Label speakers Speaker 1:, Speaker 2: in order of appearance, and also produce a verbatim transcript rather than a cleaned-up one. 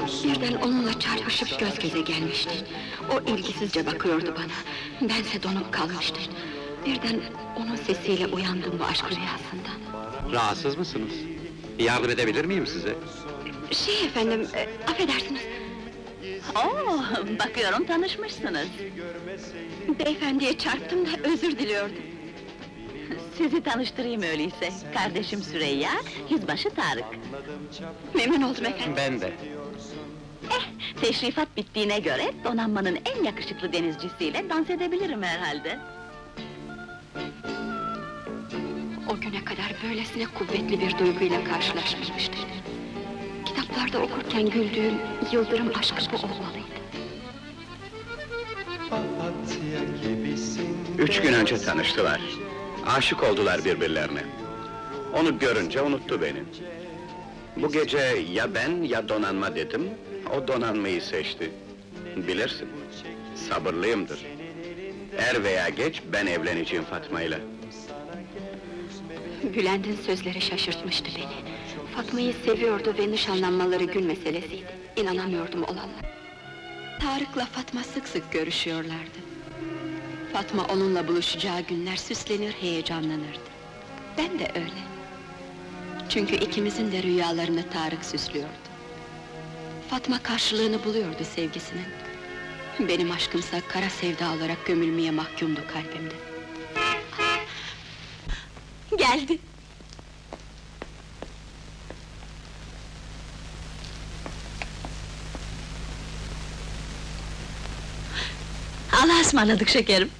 Speaker 1: Birden onunla çarpışıp göz göze gelmiştik. O ilgisizce bakıyordu bana. Bense donup kalmıştım. Birden onun sesiyle uyandım bu aşk rüyasından.
Speaker 2: Rahatsız mısınız? Yardım edebilir miyim size?
Speaker 1: Şey efendim, e, affedersiniz.
Speaker 3: Oo, bakıyorum tanışmışsınız.
Speaker 1: Beyefendiye çarptım da özür diliyordum.
Speaker 3: Sizi tanıştırayım öyleyse. Kardeşim Süreyya, yüzbaşı Tarık.
Speaker 1: Memnun oldum efendim.
Speaker 2: Ben de.
Speaker 3: Eh, teşrifat bittiğine göre donanmanın en yakışıklı denizcisiyle dans edebilirim herhalde.
Speaker 1: O güne kadar böylesine kuvvetli bir duyguyla karşılaşmamıştım. Kitaplarda okurken güldüğüm yıldırım aşkı bu olmalıydı.
Speaker 2: Üç gün önce tanıştılar. Aşık oldular birbirlerine. Onu görünce unuttu beni. Bu gece ya ben ya donanma dedim, o donanmayı seçti. Bilirsin, sabırlıyımdır. Er veya geç ben evleneceğim Fatma'yla.
Speaker 1: Bülent'in sözleri şaşırtmıştı beni. Fatma'yı seviyordu ve nişanlanmaları gün meselesiydi. İnanamıyordum olanlara. Tarık'la Fatma sık sık görüşüyorlardı. Fatma onunla buluşacağı günler süslenir, heyecanlanırdı. Ben de öyle. Çünkü ikimizin de rüyalarını Tarık süslüyordu. Fatma karşılığını buluyordu sevgisinin. Benim aşkımsa kara sevda olarak gömülmeye mahkumdu kalbimde.
Speaker 3: Geldi. Allah'a ısmarladık şekerim.